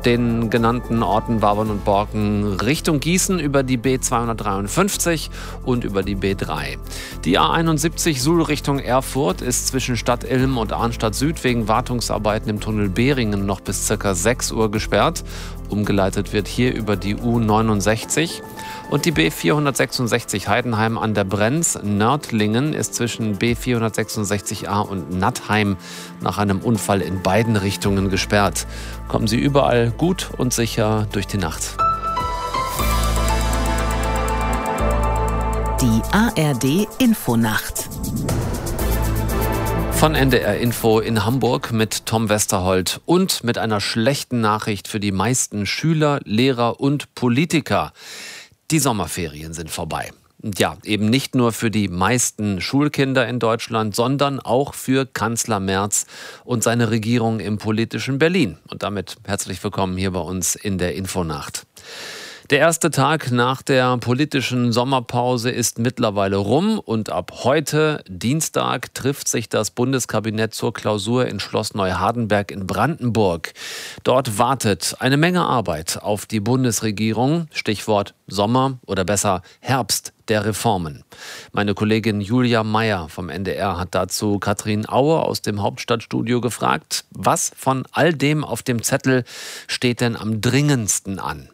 den genannten Orten Wabern und Borken Richtung Gießen über die B253 und über die B3. Die A71 Suhl Richtung Erfurt ist zwischen Stadt Ilm und Arnstadt Süd wegen Wartungsarbeiten im Tunnel Behringen noch bis ca. 6 Uhr gesperrt. Umgeleitet wird hier über die U69. Und die B466 Heidenheim an der Brenz Nördlingen ist zwischen B466a und Nattheim nach einem Unfall in beiden Richtungen gesperrt. Kommen Sie überall gut und sicher durch die Nacht. Die ARD Infonacht. Von NDR Info in Hamburg mit Tom Westerholt und mit einer schlechten Nachricht für die meisten Schüler, Lehrer und Politiker. Die Sommerferien sind vorbei. Und ja, eben nicht nur für die meisten Schulkinder in Deutschland, sondern auch für Kanzler Merz und seine Regierung im politischen Berlin. Und damit herzlich willkommen hier bei uns in der Infonacht. Der erste Tag nach der politischen Sommerpause ist mittlerweile rum und ab heute, Dienstag, trifft sich das Bundeskabinett zur Klausur in Schloss Neuhardenberg in Brandenburg. Dort wartet eine Menge Arbeit auf die Bundesregierung, Stichwort Sommer oder besser Herbst der Reformen. Meine Kollegin Julia Meyer vom NDR hat dazu Katrin Aue aus dem Hauptstadtstudio gefragt, was von all dem auf dem Zettel steht denn am dringendsten an?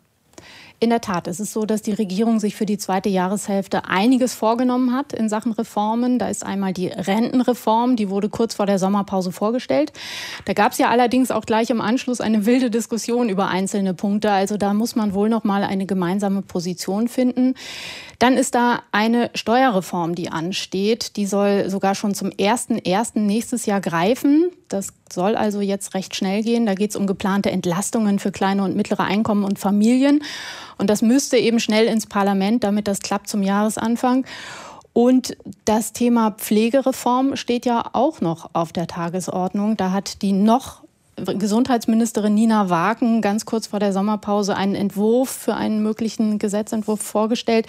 In der Tat, es ist so, dass die Regierung sich für die zweite Jahreshälfte einiges vorgenommen hat in Sachen Reformen. Da ist einmal die Rentenreform, die wurde kurz vor der Sommerpause vorgestellt. Da gab es ja allerdings auch gleich im Anschluss eine wilde Diskussion über einzelne Punkte. Also da muss man wohl noch mal eine gemeinsame Position finden. Dann ist da eine Steuerreform, die ansteht. Die soll sogar schon zum 1.1. nächstes Jahr greifen. Das soll also jetzt recht schnell gehen. Da geht es um geplante Entlastungen für kleine und mittlere Einkommen und Familien. Und das müsste eben schnell ins Parlament, damit das klappt zum Jahresanfang. Und das Thema Pflegereform steht ja auch noch auf der Tagesordnung. Da hat die noch Gesundheitsministerin Nina Wagen ganz kurz vor der Sommerpause einen Entwurf für einen möglichen Gesetzentwurf vorgestellt.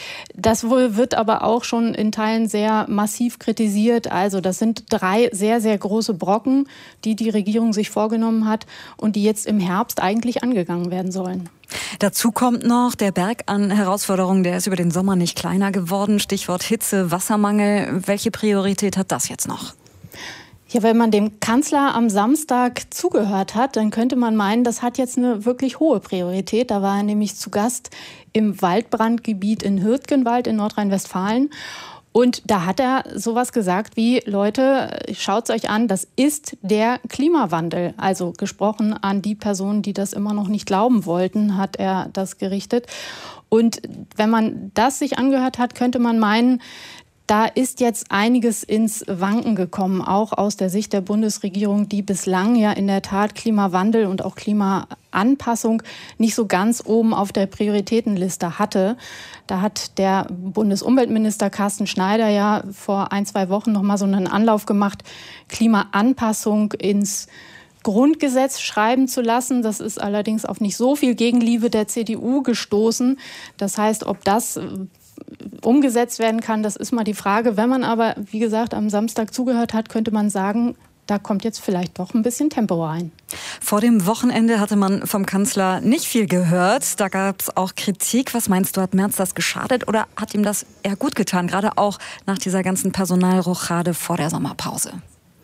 Das wird aber auch schon in Teilen sehr massiv kritisiert. Also das sind 3 sehr, sehr große Brocken, die die Regierung sich vorgenommen hat und die jetzt im Herbst eigentlich angegangen werden sollen. Dazu kommt noch der Berg an Herausforderungen, der ist über den Sommer nicht kleiner geworden. Stichwort Hitze, Wassermangel. Welche Priorität hat das jetzt noch? Ja, wenn man dem Kanzler am Samstag zugehört hat, dann könnte man meinen, das hat jetzt eine wirklich hohe Priorität. Da war er nämlich zu Gast im Waldbrandgebiet in Hürtgenwald in Nordrhein-Westfalen. Und da hat er sowas gesagt wie, Leute, schaut's euch an, das ist der Klimawandel. Also gesprochen an die Personen, die das immer noch nicht glauben wollten, hat er das gerichtet. Und wenn man das sich angehört hat, könnte man meinen, da ist jetzt einiges ins Wanken gekommen, auch aus der Sicht der Bundesregierung, die bislang ja in der Tat Klimawandel und auch Klimaanpassung nicht so ganz oben auf der Prioritätenliste hatte. Da hat der Bundesumweltminister Carsten Schneider ja vor 1-2 Wochen noch mal so einen Anlauf gemacht, Klimaanpassung ins Grundgesetz schreiben zu lassen. Das ist allerdings auf nicht so viel Gegenliebe der CDU gestoßen. Das heißt, ob das umgesetzt werden kann, das ist mal die Frage. Wenn man aber, wie gesagt, am Samstag zugehört hat, könnte man sagen, da kommt jetzt vielleicht doch ein bisschen Tempo rein. Vor dem Wochenende hatte man vom Kanzler nicht viel gehört. Da gab es auch Kritik. Was meinst du, hat Merz das geschadet oder hat ihm das eher gut getan? Gerade auch nach dieser ganzen Personalrochade vor der Sommerpause.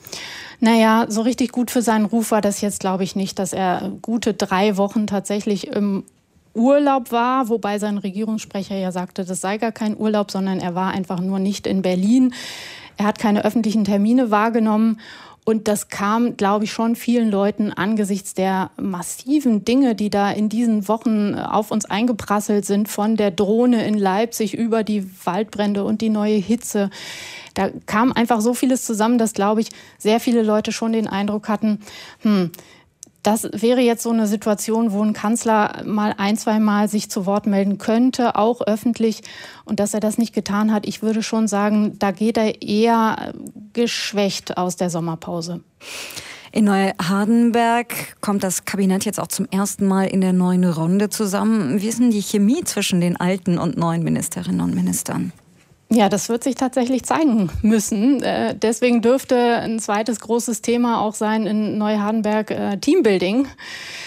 Naja, so richtig gut für seinen Ruf war das jetzt, glaube ich, nicht, dass er gute 3 Wochen tatsächlich im Urlaub war, wobei sein Regierungssprecher ja sagte, das sei gar kein Urlaub, sondern er war einfach nur nicht in Berlin. Er hat keine öffentlichen Termine wahrgenommen. Und das kam, glaube ich, schon vielen Leuten angesichts der massiven Dinge, die da in diesen Wochen auf uns eingeprasselt sind, von der Drohne in Leipzig über die Waldbrände und die neue Hitze. Da kam einfach so vieles zusammen, dass, glaube ich, sehr viele Leute schon den Eindruck hatten, das wäre jetzt so eine Situation, wo ein Kanzler mal 1-2 Mal sich zu Wort melden könnte, auch öffentlich. Und dass er das nicht getan hat, ich würde schon sagen, da geht er eher geschwächt aus der Sommerpause. In Neuhardenberg kommt das Kabinett jetzt auch zum ersten Mal in der neuen Runde zusammen. Wie ist denn die Chemie zwischen den alten und neuen Ministerinnen und Ministern? Ja, das wird sich tatsächlich zeigen müssen. Deswegen dürfte ein zweites großes Thema auch sein in Neuhardenberg Teambuilding.